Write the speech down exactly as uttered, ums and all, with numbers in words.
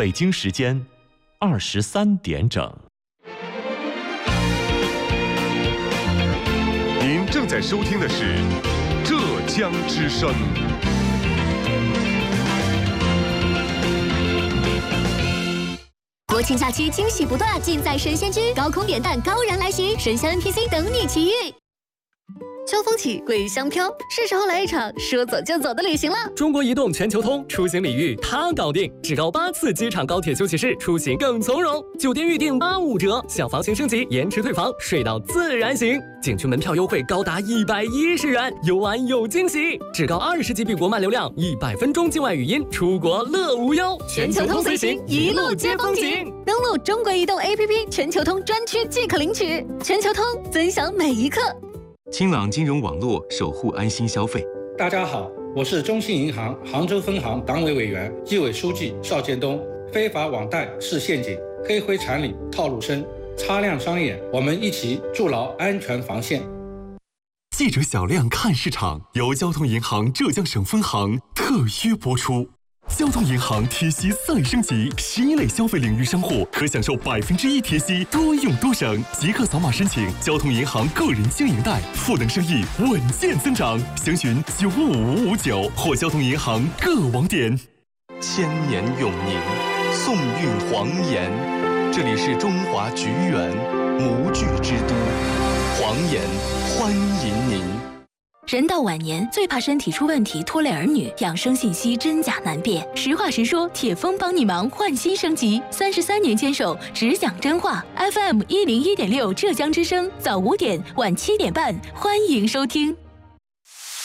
北京时间二十三点整。 您正在收听的是浙江之声。 国庆假期惊喜不断，尽在神仙居，高空扁担高燃来袭，神仙 N P C 等你奇遇。秋风起，桂香飘，是时候来一场说走就走的旅行了。 中国移动全球通出行礼遇它搞定，至高八次机场高铁休息室，出行更从容。酒店预订八五折，小房型升级延迟退房，睡到自然醒。景区门票优惠高达一百一十元，游玩有惊喜。至高二十 G B 国漫流量，一百分钟境外语音，出国乐无忧。 全球通随行，一路接风景。登录中国移动 A P P 全球通专区即可领取。全球通，分享每一刻。 清朗金融网络，守护安心消费。 大家好，我是中信银行杭州分行党委委员、纪委书记邵建东。非法网贷是陷阱，黑灰产里套路深，擦亮双眼，我们一起筑牢安全防线。 记者小亮看市场，由交通银行浙江省分行特约播出。交通银行贴息再升级，十一类消费领域商户可享受百分之一贴息，多用多省。即刻扫码申请交通银行个人经营贷，赋能生意稳健增长。详询九五五五九或交通银行各网点。 千年永宁，宋韵黄岩。这里是中华菊园，模具之都，黄岩欢迎您。 人到晚年，最怕身体出问题拖累儿女，养生信息真假难辨。实话实说，铁峰帮你忙，换新升级。三十三年坚守，只讲真话。F M 一零一点六，浙江之声，早五点，晚七点半，欢迎收听。